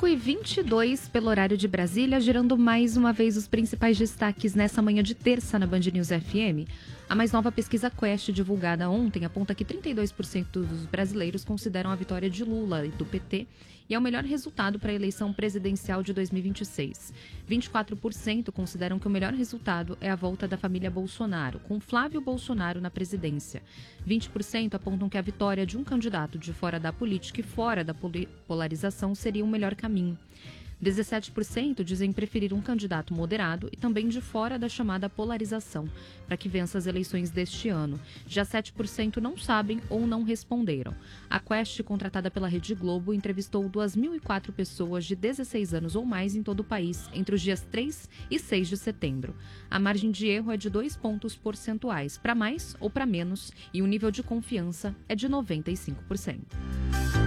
5h22 pelo horário de Brasília, girando mais uma vez os principais destaques nessa manhã de terça na Band News FM. A mais nova pesquisa Quest, divulgada ontem, aponta que 32% dos brasileiros consideram a vitória de Lula e do PT e é o melhor resultado para a eleição presidencial de 2026. 24% consideram que o melhor resultado é a volta da família Bolsonaro, com Flávio Bolsonaro na presidência. 20% apontam que a vitória de um candidato de fora da política e fora da polarização seria o melhor caminho. 17% dizem preferir um candidato moderado e também de fora da chamada polarização, para que vença as eleições deste ano. Já 7% não sabem ou não responderam. A Quest, contratada pela Rede Globo, entrevistou 2.004 pessoas de 16 anos ou mais em todo o país, entre os dias 3 e 6 de setembro. A margem de erro é de 2 pontos percentuais, para mais ou para menos, e o nível de confiança é de 95%.